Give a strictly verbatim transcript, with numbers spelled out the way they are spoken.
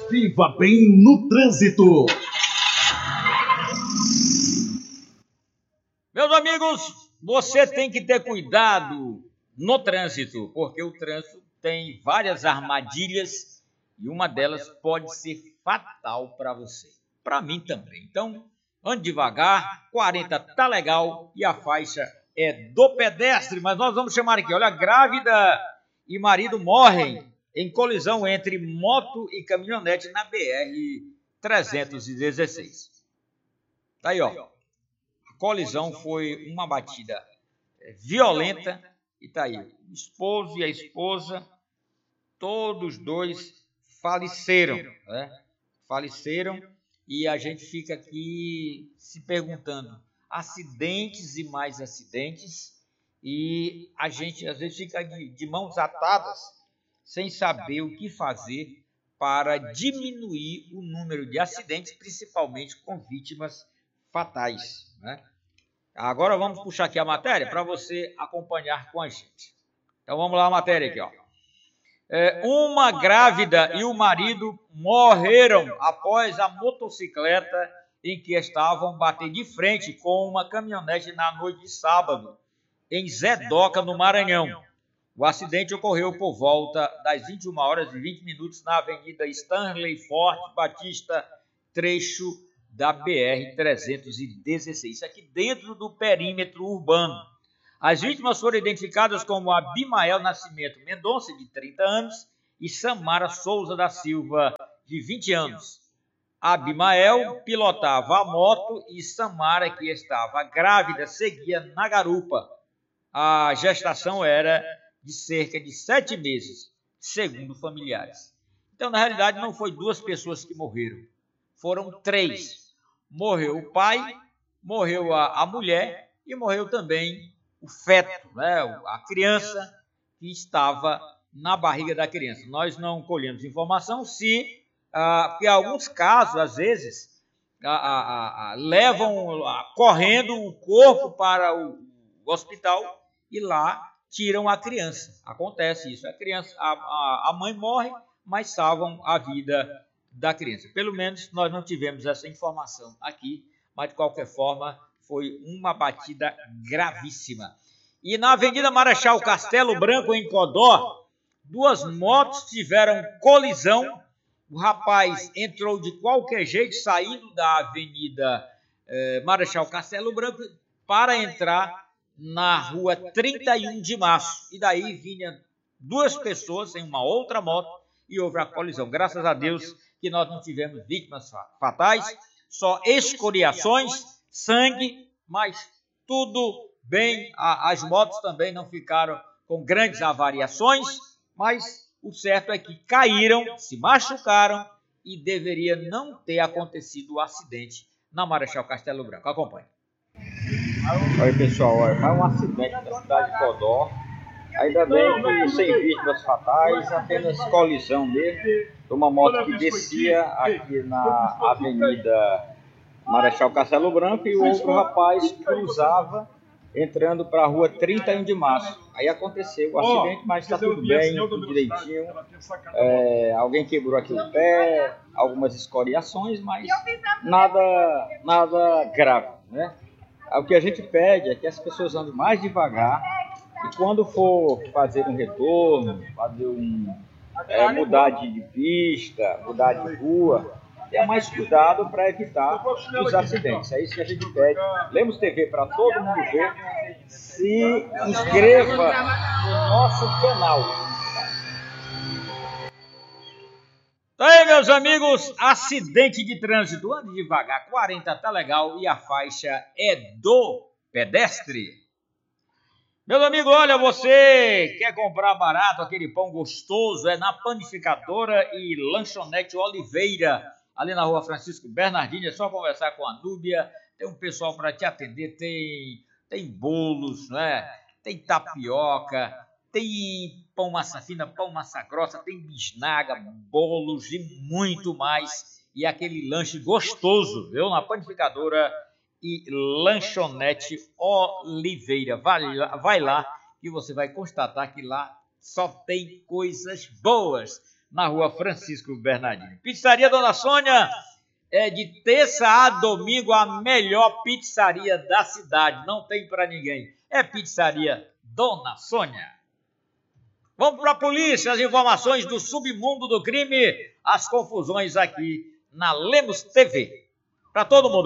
Viva bem no trânsito. Meus amigos, você tem que ter cuidado no trânsito, porque o trânsito tem várias armadilhas e uma delas pode ser fatal para você. Para mim também. Então, ande devagar, quarenta tá legal e a faixa é do pedestre, mas nós vamos chamar aqui, olha, grávida e marido morrem em colisão entre moto e caminhonete na B R trezentos e dezesseis. Tá aí, ó. A colisão foi uma batida violenta e tá aí. O esposo e a esposa, todos dois faleceram, né? Faleceram e a gente fica aqui se perguntando, acidentes e mais acidentes, e a gente às vezes fica de, de mãos atadas, sem saber o que fazer para diminuir o número de acidentes, principalmente com vítimas fatais, né? Agora vamos puxar aqui a matéria para você acompanhar com a gente. Então vamos lá a matéria aqui, ó. É, uma grávida e o marido morreram após a motocicleta em que estavam bater de frente com uma caminhonete na noite de sábado, em Zedoca, no Maranhão. O acidente ocorreu por volta das vinte e uma horas e vinte minutos na Avenida Stanley Forte Batista, trecho da B R trezentos e dezesseis. Isso aqui dentro do perímetro urbano. As vítimas foram identificadas como Abimael Nascimento Mendonça, de trinta anos, e Samara Souza da Silva, de vinte anos. Abimael pilotava a moto e Samara, que estava grávida, seguia na garupa. A gestação era de cerca de sete meses, segundo familiares. Então, na realidade, não foi duas pessoas que morreram, foram três. Morreu o pai, morreu a, a mulher e morreu também o feto, né? A criança que estava na barriga da criança. Nós não colhemos informação se, ah, porque alguns casos, às vezes, a, a, a, levam a, correndo o corpo para o, o hospital e lá tiram a criança. Acontece isso. A criança, a, a, a mãe morre, mas salvam a vida da criança. Pelo menos nós não tivemos essa informação aqui, mas de qualquer forma foi uma batida gravíssima. E na Avenida Marechal Castelo Branco, em Codó, duas motos tiveram colisão. O rapaz entrou de qualquer jeito, saindo da Avenida eh, Marechal Castelo Branco, para entrar na rua trinta e um de março. E daí vinham duas pessoas em uma outra moto e houve a colisão. Graças a Deus que nós não tivemos vítimas fatais, só escoriações, sangue, mas tudo bem. As motos também não ficaram com grandes avariações, mas o certo é que caíram, se machucaram e deveria não ter acontecido o acidente na Marechal Castelo Branco. Acompanhe. Oi pessoal, olha, foi um acidente na cidade de Codó. Ainda bem que sem vítimas fatais, apenas colisão mesmo, de uma moto que descia aqui na Avenida Marechal Castelo Branco e o outro rapaz cruzava entrando para a rua trinta e um de março. Aí aconteceu o acidente, mas está tudo bem, tudo direitinho. É, alguém quebrou aqui o pé, algumas escoriações, mas nada, nada grave, né? O que a gente pede é que as pessoas andem mais devagar e quando for fazer um retorno, fazer um, é, mudar de pista, mudar de rua, tenha mais cuidado para evitar os acidentes. É isso que a gente pede. Lemos T V para todo mundo ver. Se inscreva no nosso canal. Aí, meus amigos, acidente de trânsito. Ande devagar, quarenta tá legal e a faixa é do pedestre. Meus amigos, olha, você quer comprar barato aquele pão gostoso? É na Panificadora e Lanchonete Oliveira, ali na rua Francisco Bernardini. É só conversar com a Núbia, tem um pessoal para te atender, tem, tem bolos, né? Tem tapioca, tem pão massa fina, pão massa grossa, tem bisnaga, bolos e muito mais. E aquele lanche gostoso, viu? Na Panificadora e Lanchonete Oliveira. Vai lá, vai lá que você vai constatar que lá só tem coisas boas. na rua Francisco Bernardino. Pizzaria Dona Sônia é de terça a domingo a melhor pizzaria da cidade. Não tem para ninguém. É Pizzaria Dona Sônia. Vamos para a polícia, as informações do submundo do crime, as confusões aqui na Lemos T V. Para todo mundo.